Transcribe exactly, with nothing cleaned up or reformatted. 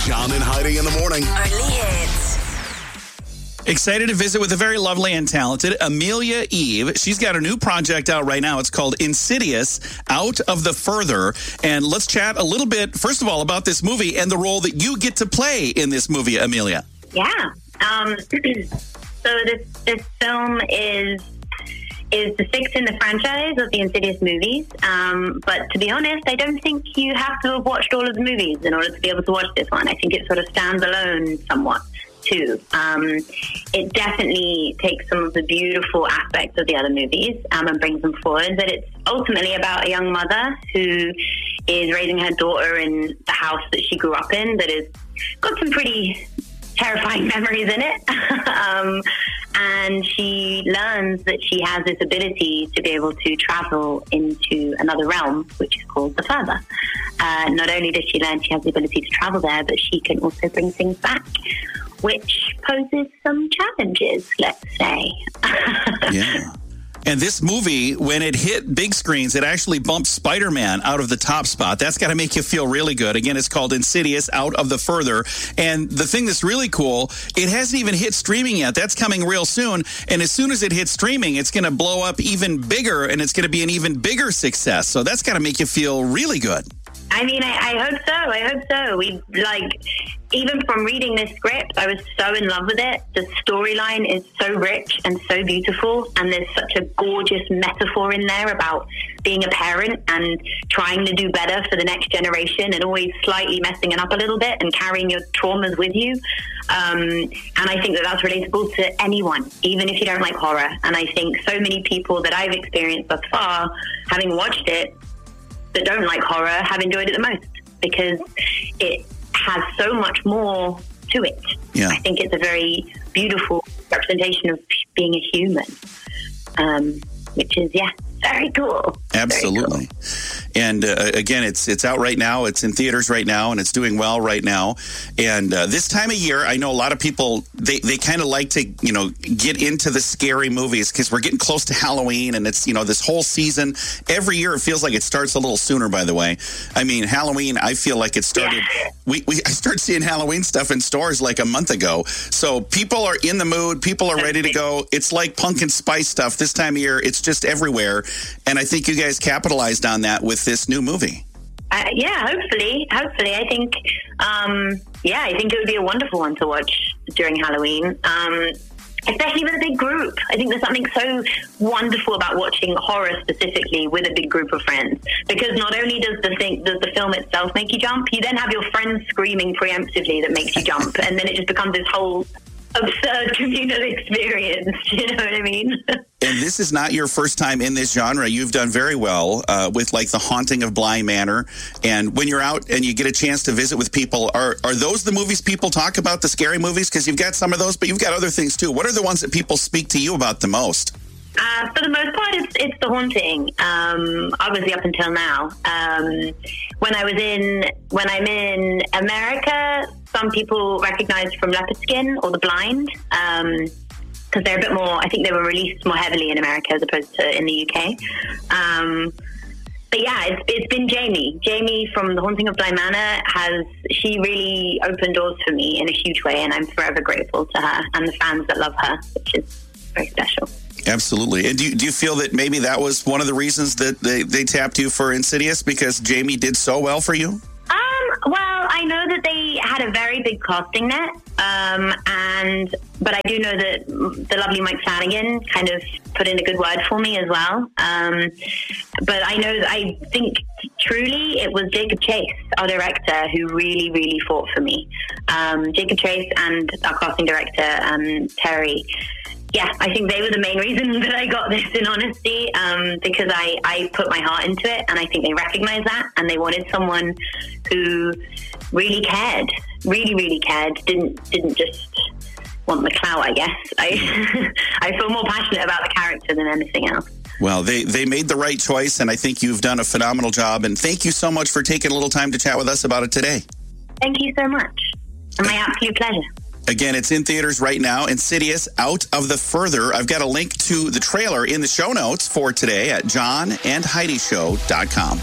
John and Heidi in the morning. Only hits. Excited to visit with a very lovely and talented Amelia Eve. She's got a new project out right now. It's called Insidious, Out of the Further. And let's chat a little bit, first of all, about this movie and the role that you get to play in this movie, Amelia. Yeah. Um, so this this film is is the sixth in the franchise of the Insidious movies. Um, but to be honest, I don't think you have to have watched all of the movies in order to be able to watch this one. I think it sort of stands alone somewhat, too. Um, it definitely takes some of the beautiful aspects of the other movies um, and brings them forward. But it's ultimately about a young mother who is raising her daughter in the house that she grew up in that has got some pretty terrifying memories in it. um, and she learns that she has this ability to be able to travel into another realm, which is called the Further. Uh, not only does she learn she has the ability to travel there, but she can also bring things back, which poses some challenges, let's say. Yeah. And this movie, when it hit big screens, it actually bumped Spider-Man out of the top spot. That's got to make you feel really good. Again, it's called Insidious, Out of the Further. And the thing that's really cool, it hasn't even hit streaming yet. That's coming real soon. And as soon as it hits streaming, it's going to blow up even bigger, and it's going to be an even bigger success. So that's got to make you feel really good. I mean, I, I hope so. I hope so. We, like, even from reading this script, I was so in love with it. The storyline is so rich and so beautiful, and there's such a gorgeous metaphor in there about being a parent and trying to do better for the next generation and always slightly messing it up a little bit and carrying your traumas with you. Um, and I think that that's relatable to anyone, even if you don't like horror. And I think so many people that I've experienced thus far, having watched it, that don't like horror have enjoyed it the most because it has so much more to it. Yeah. I think it's a very beautiful representation of being a human, um, which is, yeah, very cool. Absolutely. Very cool. And uh, again, it's it's out right now. It's in theaters right now, and it's doing well right now. And uh, this time of year, I know a lot of people, they, they kind of like to, you know, get into the scary movies because we're getting close to Halloween, and it's, you know, this whole season. Every year, it feels like it starts a little sooner, by the way. I mean, Halloween, I feel like it started, Yeah. we, we I started seeing Halloween stuff in stores like a month ago. So people are in the mood. People are ready to go. It's like pumpkin spice stuff this time of year. It's just everywhere. And I think you guys capitalized on that with this new movie. Uh, yeah, hopefully. Hopefully. I think, um, yeah, I think it would be a wonderful one to watch during Halloween, um, especially with a big group. I think there's something so wonderful about watching horror specifically with a big group of friends, because not only does the thing, does the film itself make you jump, you then have your friends screaming preemptively that makes you jump, and then it just becomes this whole absurd communal experience. You know what I mean? And this is not your first time in this genre. You've done very well uh, with like The Haunting of Bly Manor. And when you're out and you get a chance to visit with people, are are those the movies people talk about, the scary movies? Because you've got some of those, but you've got other things too. What are the ones that people speak to you about the most? Uh, for the most part, it's, it's The Haunting. Um, obviously, up until now, um, when I was in, when I'm in America, some people recognize from Leopard Skin or The Blind, because um, they're a bit more. I think they were released more heavily in America as opposed to in the U K. Um, but yeah, it's, it's been Jamie. Jamie from The Haunting of Bly Manor has she really opened doors for me in a huge way, and I'm forever grateful to her and the fans that love her, which is very special. Absolutely. And do you, do you feel that maybe that was one of the reasons that they, they tapped you for Insidious, because Jamie did so well for you? Um, well, I know that they had a very big casting net, um, and but I do know that the lovely Mike Flanagan kind of put in a good word for me as well. Um, but I know that I think truly it was Jacob Chase, our director, who really, really fought for me. Um, Jacob Chase and our casting director, um, Terry. Yeah, I think they were the main reason that I got this, in honesty, um, because I, I put my heart into it, and I think they recognized that, and they wanted someone who really cared, really, really cared, didn't didn't just want the clout, I guess. I I feel more passionate about the character than anything else. Well, they, they made the right choice, and I think you've done a phenomenal job, and thank you so much for taking a little time to chat with us about it today. Thank you so much. And my absolute pleasure. Again, it's in theaters right now. Insidious, Out of the Further. I've got a link to the trailer in the show notes for today at john and heidi show dot com.